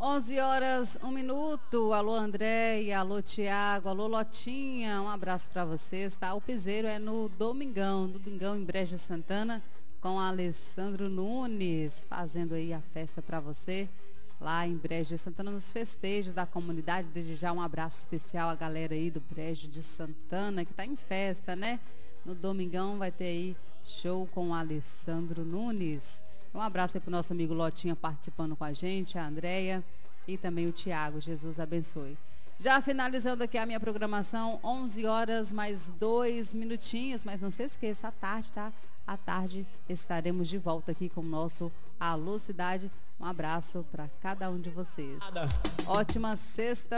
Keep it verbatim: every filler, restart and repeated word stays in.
onze horas, um minuto. Alô, André, alô, Tiago, alô, Lotinha. Um abraço para vocês, tá? O piseiro é no Domingão, Domingão em Brejo de Santana, com Alessandro Nunes, fazendo aí a festa para você, lá em Brejo de Santana, nos festejos da comunidade. Desde já um abraço especial à galera aí do Brejo de Santana, que tá em festa, né? No Domingão vai ter aí show com o Alessandro Nunes. Um abraço aí pro nosso amigo Lotinha participando com a gente, a Andréia e também o Tiago. Jesus abençoe. Já finalizando aqui a minha programação, onze horas mais dois minutinhos, mas não se esqueça, à tarde, tá? À tarde estaremos de volta aqui com o nosso Alô Cidade. Um abraço para cada um de vocês. Ótima sexta.